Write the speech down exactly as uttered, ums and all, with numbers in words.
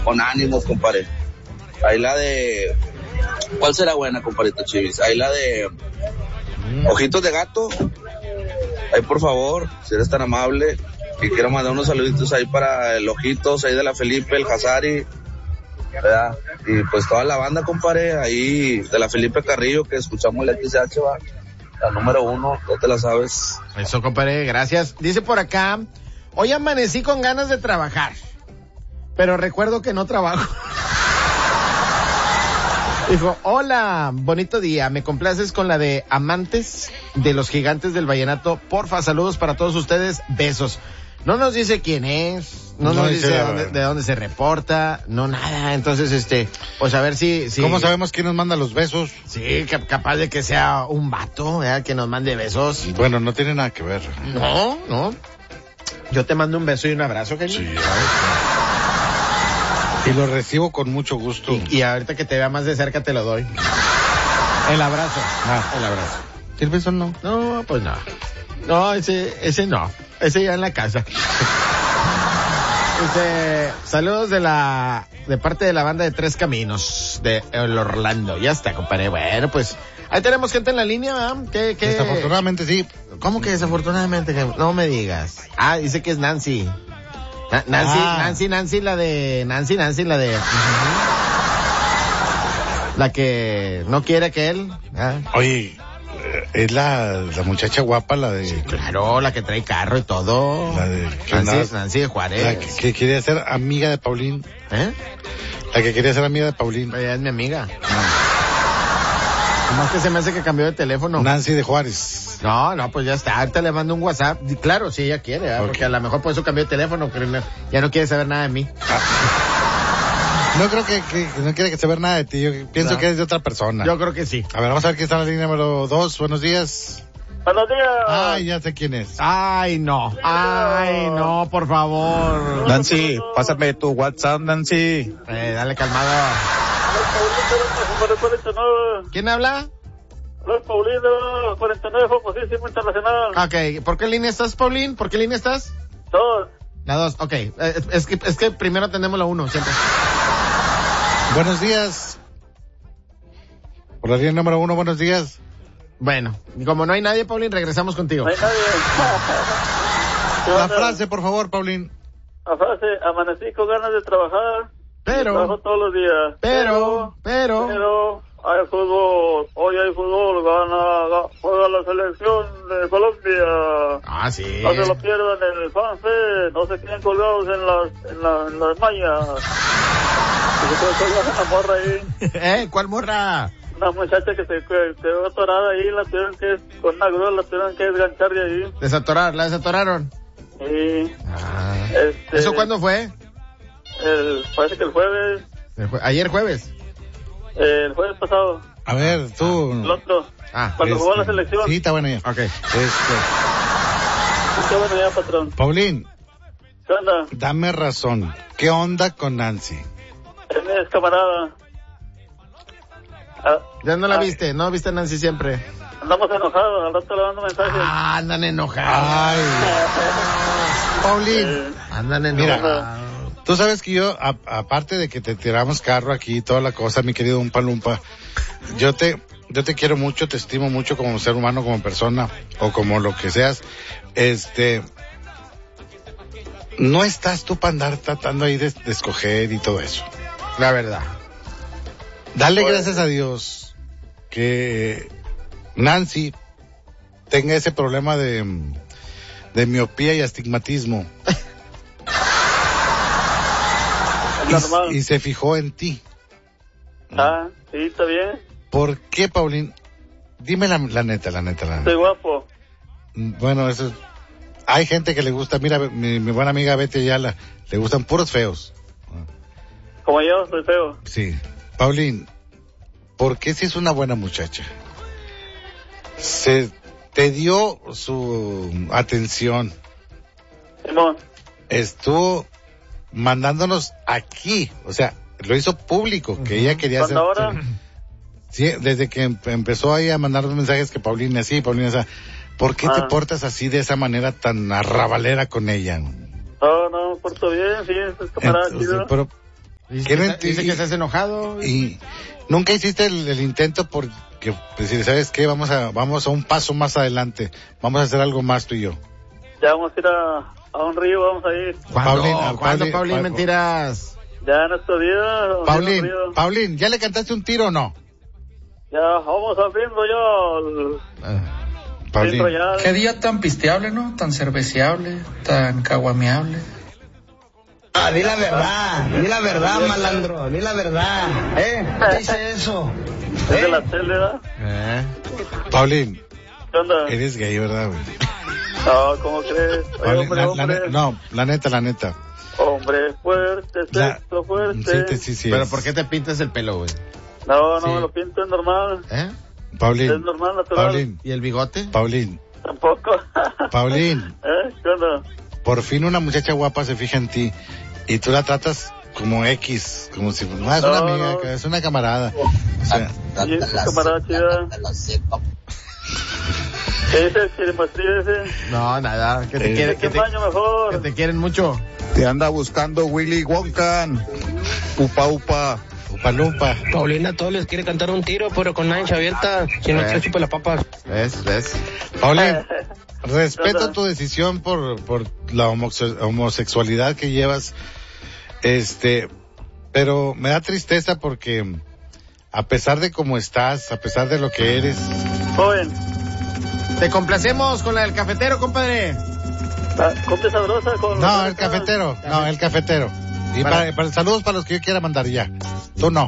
con ánimos, compadre. Ahí la de... ¿Cuál será buena, compadrito Chivis? Ahí la de... Ojitos de gato. Ahí, por favor, si eres tan amable. Y quiero mandar unos saluditos ahí para el Ojitos, ahí de la Felipe, el Hazari, ¿verdad? Y pues toda la banda, compadre, ahí de la Felipe Carrillo, que escuchamos la X H, va, la número uno, no te la sabes. Eso, compadre, gracias. Dice por acá, hoy amanecí con ganas de trabajar, pero recuerdo que no trabajo. Dijo, hola, bonito día, me complaces con la de Amantes de los Gigantes del Vallenato. Porfa, saludos para todos ustedes, besos. No nos dice quién es, no, no nos dice, dice de, dónde, de dónde se reporta, no nada. Entonces, este, pues a ver si... si ¿Cómo sabemos quién nos manda los besos? Sí, capaz de que sea un vato, ¿verdad? Que nos mande besos. Bueno, no tiene nada que ver. No, no. Yo te mando un beso y un abrazo, Kenny. Sí, y lo recibo con mucho gusto. Y, y ahorita que te vea más de cerca te lo doy. El abrazo. Ah, el abrazo. ¿Y el beso no? No, pues no. No, ese, ese no. Ese ya en la casa. Dice, saludos de la, de parte de la banda de Tres Caminos, de el Orlando. Ya está, compadre. Bueno, pues, ahí tenemos gente en la línea, ¿verdad? ¿Qué, qué? Desafortunadamente sí. ¿Cómo que desafortunadamente? No me digas. Ah, dice que es Nancy. Na- Nancy, ah. Nancy, Nancy, la de, Nancy, Nancy, la de, uh-huh. La que no quiere que él, ¿eh? Oye, es la, la muchacha guapa, la de... Sí, claro, la que trae carro y todo. La de... Nancy, Nancy de Juárez. La que, que quería ser amiga de Paulín. ¿Eh? La que quería ser amiga de Paulín. Ella es mi amiga. No. Más que se me hace que cambió de teléfono. Nancy de Juárez. No, no, pues ya está. Ahorita le mando un WhatsApp. Claro, si ella quiere, ¿eh? Okay. Porque a lo mejor por eso cambió de teléfono, pero no, ya no quiere saber nada de mí. Ah. No creo que, que, que no quiere saber nada de ti. Yo pienso no. que es de otra persona. Yo creo que sí. A ver, vamos a ver quién está en la línea número dos. Buenos días. Buenos días. Ay, ya sé quién es. Ay, no. Ay, no, por favor. Nancy, pásame tu WhatsApp, Nancy. Eh, dale calmado. ¿Quién habla? Hola, Paulino, cuarenta y nueve, famosísimo internacional. Ok, ¿por qué línea estás, Paulín? ¿Por qué línea estás? Dos. La dos, ok. Eh, es, que, es que primero tenemos la uno, siempre. Buenos días. Por la línea número uno, buenos días. Bueno, como no hay nadie, Paulín, regresamos contigo. No hay nadie. La frase, por favor, Paulín. La frase, amanecí con ganas de trabajar. Pero. Trabajo todos los días. Pero, pero. Pero. Hay fútbol, hoy hay fútbol, gana, gana, juega la selección de Colombia. Ah, sí. No se lo pierdan en el fanfest, no se queden colgados en las, en, la, en las mallas. Se colgaron una morra ahí. ¿Eh? ¿Cuál morra? Una muchacha que se quedó atorada ahí, la tuvieron que, con una grúa la tuvieron que desganchar de ahí. ¿Desatorar? ¿La desatoraron? Sí. Ah. Este, ¿Eso cuándo fue? El, parece que el jueves. El jue- ¿Ayer jueves? Eh, el jueves pasado. A ver, tú. El otro. Ah, cuando este, jugó la selección. Sí, está bueno ya. Ok. Este, Está bueno ya, patrón. Paulín. ¿Qué onda? Dame razón. ¿Qué onda con Nancy? Él es camarada. Ah, Ya no la ah, viste, ¿no? ¿Viste a Nancy siempre? Andamos enojados, al rato le mando mensajes. Ah, andan enojados. Ay. Paulín. Andan enojados. Mira, tú sabes que yo, a, aparte de que te tiramos carro aquí y toda la cosa, mi querido Umpa Lumpa, yo te, yo te quiero mucho, te estimo mucho como ser humano, como persona, o como lo que seas. Este, no estás tú para andar tratando ahí de, de escoger y todo eso. La verdad. Dale gracias a Dios que Nancy tenga ese problema de, de miopía y astigmatismo. Y, y se fijó en ti. Ah, sí, está bien. ¿Por qué, Paulín? Dime la, la neta, la neta, la neta. Soy guapo. Bueno, eso. Hay gente que le gusta, mira, mi, mi buena amiga Betty Ayala, le gustan puros feos. Como yo, soy feo. Sí. Paulín, ¿por qué si es una buena muchacha? Se te dio su atención. Simón. Estuvo mandándonos aquí, o sea, lo hizo público, que uh-huh. ella quería hacer. ¿Cuándo ahora? Sí, desde que em- empezó ahí a mandar mensajes que Paulina así, Paulina así. ¿Por qué ah. te portas así de esa manera tan arrabalera con ella? No, no, me porto bien, sí, es camarada chido. Pero, Dice, que, quieren, está, dice que estás enojado. Y nunca hiciste el, el intento por que decir, ¿sabes qué? Vamos a, vamos a un paso más adelante. Vamos a hacer algo más tú y yo. Ya vamos a ir a, a un río, vamos a ir. ¿Cuándo, Paulín, ¿Cuándo, Paulín, Paulín, Paulín, mentiras? Ya en estos días. Paulín, Paulín, ¿ya le cantaste un tiro o no? Ya, vamos abriendo ya. El... Paulín. Qué día tan pisteable, ¿no? Tan cerveciable, tan caguameable. Ah, di la verdad, di la verdad, malandro, di la verdad. ¿Eh? ¿Qué dice eso? Es de la tele, ¿verdad? Eh. Paulín, ¿Qué onda? eres gay, ¿verdad, güey? No, ¿cómo crees? Oye, Paulín, hombre, la, la hombre. ne- no, la neta, la neta. Hombre fuerte, La- sexo fuerte. Sí, te- sí, sí. Pero es. ¿por qué te pintas el pelo, güey? No, no Sí. me lo pinto, es normal. ¿Eh? Paulín, Es normal, natural. Paulín, ¿Y el bigote? Paulín, Tampoco. Paulín. ¿Eh? ¿Qué onda? Por fin una muchacha guapa se fija en ti y tú la tratas como X, como si no es una No, amiga, no. es una camarada. O sea, Y esa camarada chida. ¿Qué dices? ¿Quiere maestría ese? No, nada. Que te, Eh, quiere, ¿Qué que te, baño mejor? que te quieren mucho. Te anda buscando Willy Wonka. Upa, upa. upa lumpa. Paulina, todos les quiere cantar un tiro, pero con ancha abierta, si no Eh. se chupa las papas. ¿Ves? ¿Ves? Paulín, respeto tu decisión por, por la homoxe- homosexualidad que llevas, este, pero me da tristeza porque a pesar de cómo estás, a pesar de lo que eres, Joven, Te complacemos con la del cafetero, compadre. ah, comple sabrosa con... no, el cafetero, no, el cafetero. Y para, para saludos para los que yo quiera mandar ya. Tú no.